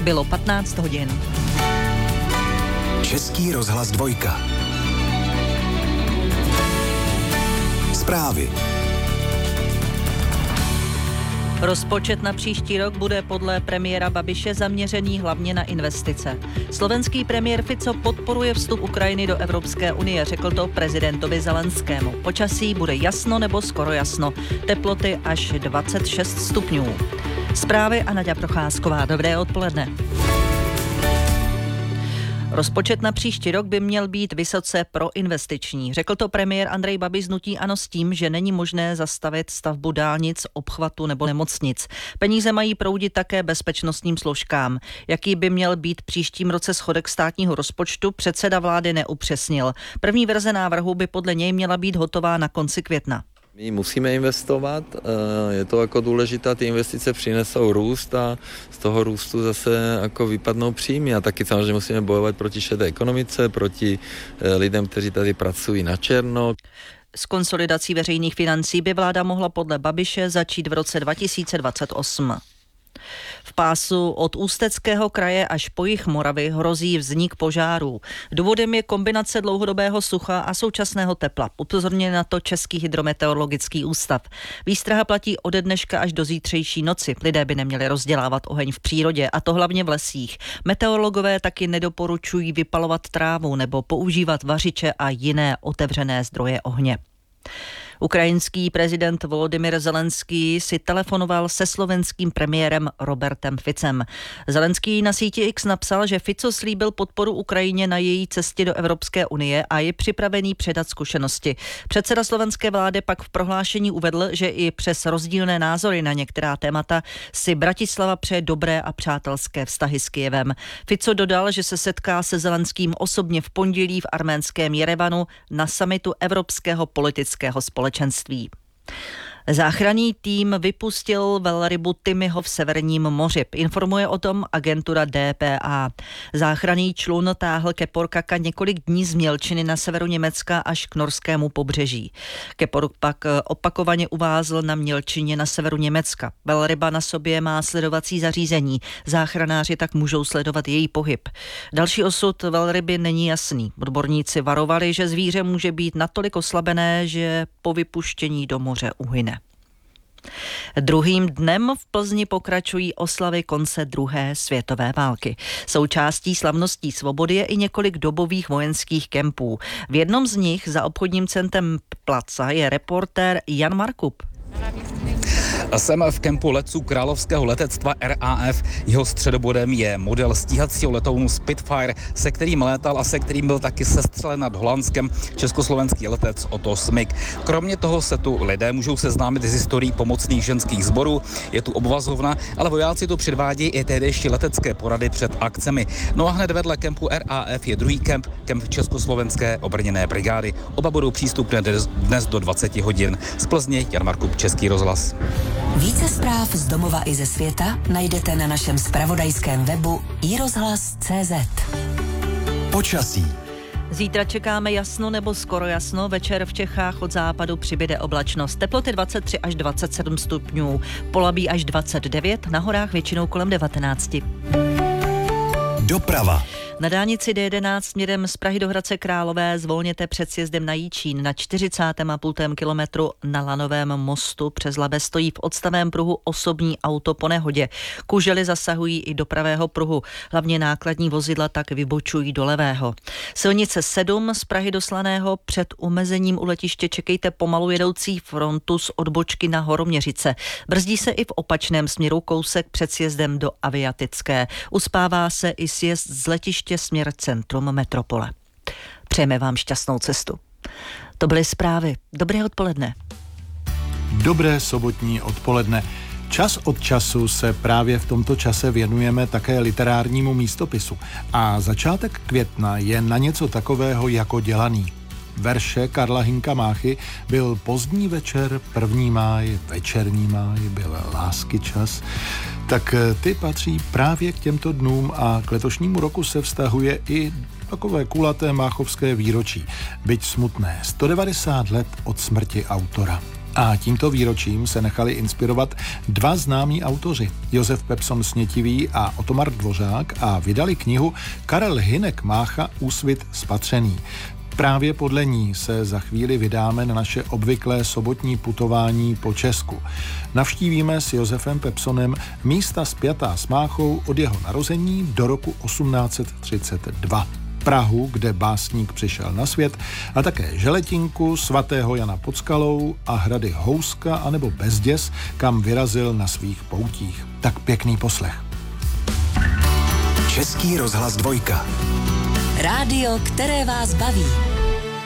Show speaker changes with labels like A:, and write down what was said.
A: Bylo 15 hodin.
B: Český rozhlas 2. Zprávy.
A: Rozpočet na příští rok bude podle premiéra Babiše zaměřený hlavně na investice. Slovenský premiér Fico podporuje vstup Ukrajiny do Evropské unie, řekl to prezidentovi Zelenskému. Počasí bude jasno nebo skoro jasno. Teploty až 26 stupňů. Zprávy a Naďa Procházková. Dobré odpoledne. Rozpočet na příští rok by měl být vysoce proinvestiční. Řekl to premiér Andrej Babiš z hnutí ANO s tím, že není možné zastavit stavbu dálnic, obchvatu nebo nemocnic. Peníze mají proudit také bezpečnostním složkám. Jaký by měl být příštím roce schodek státního rozpočtu, předseda vlády neupřesnil. První verze návrhu by podle něj měla být hotová na konci května.
C: My musíme investovat, je to jako důležité, ty investice přinesou růst a z toho růstu zase jako vypadnou příjmy a taky samozřejmě musíme bojovat proti šedé ekonomice, proti lidem, kteří tady pracují na černo.
A: S konsolidací veřejných financí by vláda mohla podle Babiše začít v roce 2028. V pásu od Ústeckého kraje až po jih Moravy hrozí vznik požárů. Důvodem je kombinace dlouhodobého sucha a současného tepla. Upozorňuje na to Český hydrometeorologický ústav. Výstraha platí ode dneška až do zítřejší noci. Lidé by neměli rozdělávat oheň v přírodě, a to hlavně v lesích. Meteorologové taky nedoporučují vypalovat trávu nebo používat vařiče a jiné otevřené zdroje ohně. Ukrajinský prezident Volodymyr Zelenský si telefonoval se slovenským premiérem Robertem Ficem. Zelenský na síti X napsal, že Fico slíbil podporu Ukrajině na její cestě do Evropské unie a je připravený předat zkušenosti. Předseda slovenské vlády pak v prohlášení uvedl, že i přes rozdílné názory na některá témata si Bratislava přeje dobré a přátelské vztahy s Kyjevem. Fico dodal, že se setká se Zelenským osobně v pondělí v arménském Jerevanu na summitu Evropského politického společenství. Záchranný tým vypustil velrybu Timyho v Severním moři. Informuje o tom agentura DPA. Záchranný člun táhl Keporkaka několik dní z mělčiny na severu Německa až k norskému pobřeží. Kepork pak opakovaně uvázl na mělčině na severu Německa. Velryba na sobě má sledovací zařízení. Záchranáři tak můžou sledovat její pohyb. Další osud velryby není jasný. Odborníci varovali, že zvíře může být natolik oslabené, že po vypuštění do moře uhyne. Druhým dnem v Plzni pokračují oslavy konce druhé světové války. Součástí slavností svobody je i několik dobových vojenských kempů. V jednom z nich za obchodním centrem Placa je reportér Jan Markup.
D: Jsem v kempu letců královského letectva RAF. Jeho středobodem je model stíhacího letounu Spitfire, se kterým létal a se kterým byl taky sestřelen nad Holandskem československý letec Otto Smyk. Kromě toho se tu lidé můžou seznámit s historií pomocných ženských sborů, je tu obvazovna, ale vojáci tu předvádějí i tehdejší letecké porady před akcemi. No a hned vedle kempu RAF je druhý kemp Československé obrněné brigády. Oba budou přístupné dnes do 20 hodin. Z Plzně Jan Markup, Český rozhlas.
E: Více zpráv z domova i ze světa najdete na našem zpravodajském webu iRozhlas.cz.
B: Počasí.
A: Zítra čekáme jasno nebo skoro jasno, večer v Čechách od západu přibyde oblačnost. Teploty 23 až 27 stupňů, Polabí až 29, na horách většinou kolem 19.
B: Doprava.
A: Na dálnici D11 směrem z Prahy do Hradce Králové zvolněte před sjezdem na Jičín. Na 40,5 kilometru na Lanovém mostu přes Labe stojí v odstavém pruhu osobní auto po nehodě. Kužely zasahují i do pravého pruhu. Hlavně nákladní vozidla tak vybočují do levého. Silnice 7 z Prahy do Slaného před omezením u letiště čekejte pomalu jedoucí frontu z odbočky na Horoměřice. Brzdí se i v opačném směru kousek před sjezdem do Aviatické. Uspává se i sjezd z letiště směr centrum metropole. Přejeme vám šťastnou cestu. To byly zprávy. Dobré odpoledne.
F: Dobré sobotní odpoledne. Čas od času se právě v tomto čase věnujeme také literárnímu místopisu. A začátek května je na něco takového jako dělaný. Verše Karla Hynka Máchy byl pozdní večer, 1. máj, večerní máj, byl lásky čas. Tak ty patří právě k těmto dnům a k letošnímu roku se vztahuje i takové kulaté máchovské výročí. Byť smutné, 190 let od smrti autora. A tímto výročím se nechali inspirovat dva známí autoři, Josef Pepson Snětivý a Otomar Dvořák, a vydali knihu Karel Hynek Mácha Úsvit spatřený. Právě podle ní se za chvíli vydáme na naše obvyklé sobotní putování po Česku. Navštívíme s Josefem Pepsonem místa spjatá s Máchou od jeho narození do roku 1832. Prahu, kde básník přišel na svět, a také Želetinku, svatého Jana pod Skalou a hrady Houska anebo Bezděs, kam vyrazil na svých poutích. Tak pěkný poslech.
B: Český rozhlas 2.
E: Rádio, které vás baví.